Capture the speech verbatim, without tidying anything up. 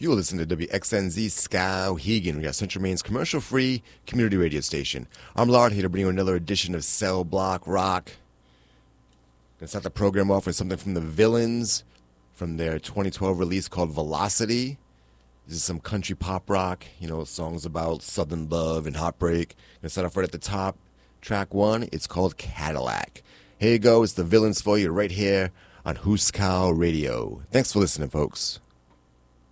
You're listening to W X N Z Skowhegan. We got Central Maine's commercial-free community radio station. I'm Lard, here to bring you another edition of Cell Block Rock. Gonna start the program off with something from the Villains from their twenty twelve release called Velocity. This is some country pop rock, you know, songs about southern love and heartbreak. Gonna start off right at the top. Track one, it's called Cadillac. Here you go, it's the Villains for you right here on Huskow Radio. Thanks for listening, folks.